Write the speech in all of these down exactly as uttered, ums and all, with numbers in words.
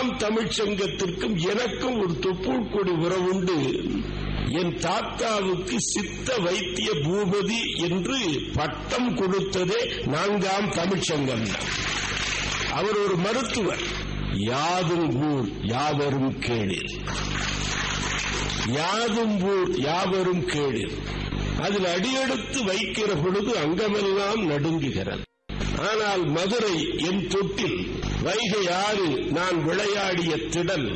நான்காம் தமிழ்ச்சங்கத்திற்கும் எனக்கும் ஒரு தொப்புள் கொடி உறவுண்டு. என் தாத்தாவுக்கு சித்த வைத்திய பூபதி என்று பட்டம் கொடுத்ததே நான்காம் தமிழ்ச்சங்கம். அவர் ஒரு மருத்துவர். யாதும் ஊர் யாவரும் கேளீர், யாதும் ஊர் யாவரும் கேளீர். அதில் அடியெடுத்து வைக்கிற பொழுது அங்கமெல்லாம் நடுங்குகிறது. ஆனால் மதுரை என் தொட்டில், வைகை ஆறு நான் விளையாடிய திடல்.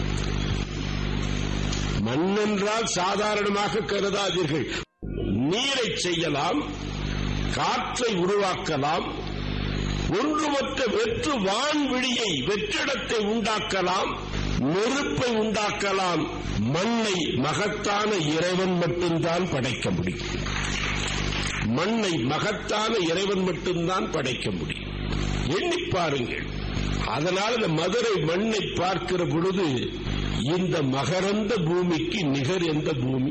மண்ணென்றால் சாதாரணமாக கருதாதீர்கள். நீரை செய்யலாம், காற்றை உருவாக்கலாம், ஒன்றுமற்ற வெற்று வான்வெளியை வெற்றிடத்தை உண்டாக்கலாம், நெருப்பை உண்டாக்கலாம். மண்ணை மகத்தான இறைவன் மட்டும்தான் படைக்க முடியும். மண்ணை மகத்தான இறைவன் மட்டும்தான் படைக்க முடியும். எண்ணி பாருங்கள். அதனால் இந்த மதுரை மண்ணை பார்க்கிற பொழுது இந்த மகரந்த பூமிக்கு நிகர் எந்த பூமி?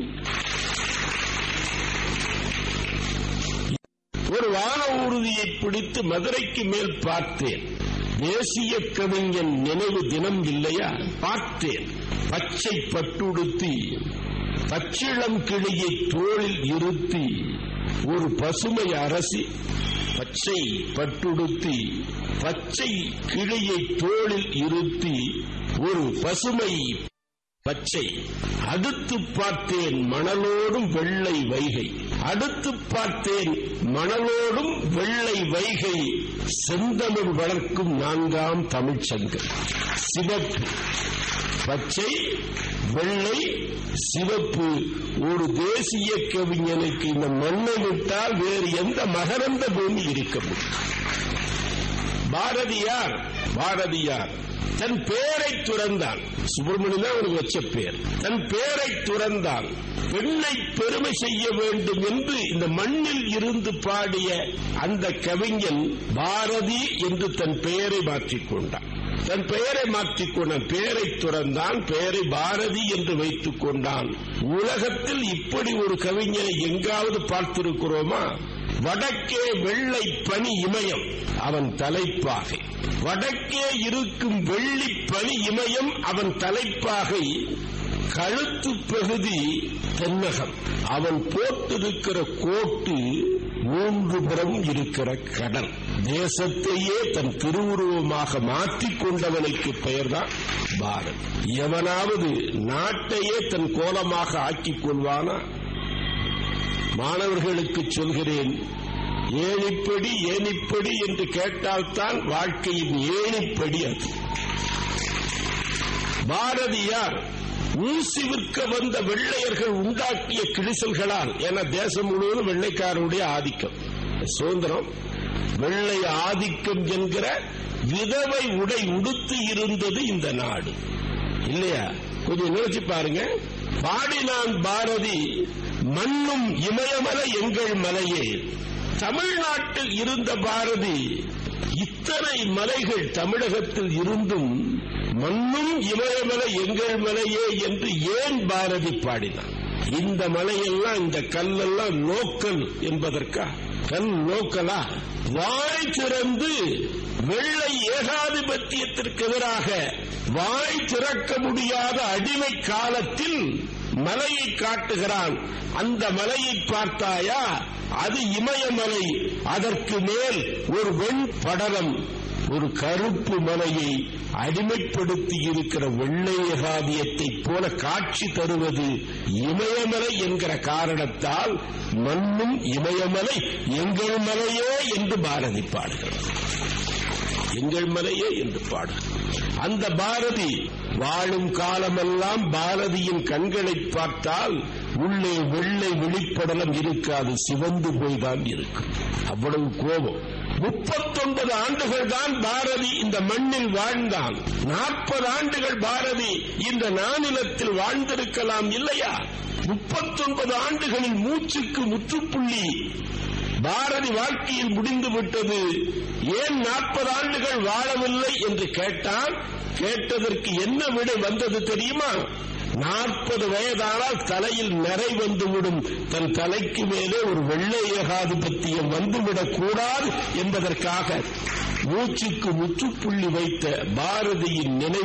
ஒரு வான ஊர்தியை பிடித்து மதுரைக்கு மேல் பார்த்தேன். தேசிய கவிஞன் நினைவு தினம் இல்லையா? பார்த்தேன். பச்சை பட்டுடுத்தி பச்சிளம் கிளியை தோளில் இருத்தி ஒரு பசுமை அரசி, பச்சை பட்டுடுத்தி பச்சை கிளியை தோளில் இருத்தி ஒரு பசுமை பச்சை. அடுத்து பார்த்தேன் மணலோடும் வெள்ளை வைகை. அடுத்து பார்த்தேன் மணலோடும் வெள்ளை வைகை. செந்தமிழ் வளர்க்கும் நான்காம் தமிழ்ச்சங்கம். சிவப்பு, பச்சை, வெள்ளை, சிவப்பு. ஒரு தேசிய கவிஞனுக்கு இந்த மண்ணை விட்டால் வேறு எந்த மகரந்த பூமி இருக்க முடியும்? பாரதியார் பாரதியார் தன் பேரை துறந்தான். சுப்பிரமணியன் அவருக்கு வச்ச பேர். தன் பேரை துறந்தான். பெண்ணை பெருமை செய்ய வேண்டும் என்று இந்த மண்ணில் இருந்து பாடிய அந்த கவிஞன் பாரதி என்று தன் பெயரை மாற்றிக்கொண்டான். தன் பெயரை மாற்றிக்கொண்டான். பெயரை துறந்தான். பெயரை பாரதி என்று வைத்துக் கொண்டான். உலகத்தில் இப்படி ஒரு கவிஞனை எங்காவது பார்த்திருக்கிறோமா? வடக்கே வெள்ளை பனி இமயம் அவன் தலைப்பாகை. வடக்கே இருக்கும் வெள்ளி பனி இமயம் அவன் தலைப்பாகை. கழுத்து பகுதி தென்னகம். அவன் போட்டிருக்கிற கோட்டு மூன்று புறம் இருக்கிற கடல். தேசத்தையே தன் திருவுருவமாக மாற்றிக் கொண்டவனுக்கு பெயர்தான் பாரதி. எவனாவது நாட்டையே தன் கோலமாக ஆக்கிக் கொள்வானா? மாணவர்களுக்கு சொல்கிறேன், ஏணிப்படி ஏணிப்படி என்று கேட்டால்தான் வாழ்க்கையின் ஏணிப்படி அது. பாரதியார் ஊசி விற்க வந்த வெள்ளையர்கள் உண்டாக்கிய கிழிசல்களால், என தேசம் முழுவதும் வெள்ளைக்காரனுடைய ஆதிக்கம், சுதந்திரம், வெள்ளை ஆதிக்கம் என்கிற விதவை உடை உடுத்து இருந்தது இந்த நாடு இல்லையா? கொஞ்சம் நினைச்சு பாருங்க. பாடினான் பாரதி, மண்ணும் இமயமலை எங்கள் மலையே. தமிழ்நாட்டில் இருந்த பாரதி இத்தனை மலைகள் தமிழகத்தில் இருந்தும் மண்ணும் இமயமலை எங்கள் மலையே என்று ஏன் பாரதி பாடினான்? இந்த மலையெல்லாம், இந்த கல்லெல்லாம் லோக்கல் என்பதற்கா? கல் லோக்கலா? வாய் திறந்து வெள்ளை ஏகாதிபத்தியத்திற்கு எதிராக வாய் திறக்க முடியாத அடிமை காலத்தில் மலையை காட்டுகிறான். அந்த மலையை பார்த்தாயா? அது இமயமலை. அதற்கு மேல் ஒரு வெண் படலம், ஒரு கருப்பு மலையை அடிமைப்படுத்தி இருக்கிற வெள்ளை ஏகாதியத்தை போல காட்சி தருவது இமயமலை என்கிற காரணத்தால் மண்ணும் இமயமலை எங்கள் மலையே என்று பாரதி பாடுகிறார். எங்கள் மலையே என்று பாடுகிறார். அந்த பாரதி வாழும் காலமெல்லாம் பாரதியின் கண்களை பார்த்தால் உள்ளே வெள்ளை வெளிப்படலம் இருக்காது, சிவந்து போய்தான் இருக்கும். அவ்வளவு கோபம். முப்பத்தொன்பது ஆண்டுகள் தான் பாரதி இந்த மண்ணில் வாழ்ந்தான். நாற்பது ஆண்டுகள் பாரதி இந்த நானிலத்தில் வாழ்ந்திருக்கலாம் இல்லையா? முப்பத்தொன்பது ஆண்டுகளில் மூச்சுக்கு முற்றுப்புள்ளி பாரதி வாழ்க்கையில் முடிந்து விட்டது. ஏன் நாற்பது ஆண்டுகள் வாழவில்லை என்று கேட்டான். கேட்டதற்கு என்ன விடை வந்தது தெரியுமா? நாற்பது வயதானால் தலையில் நிறை வந்துவிடும், தன் தலைக்கு மேலே ஒரு வெள்ளை ஏகாதிபத்தியம் வந்துவிடக் கூடாது என்பதற்காக மூச்சுக்கு முற்றுப்புள்ளி வைத்த பாரதியின் நினைவு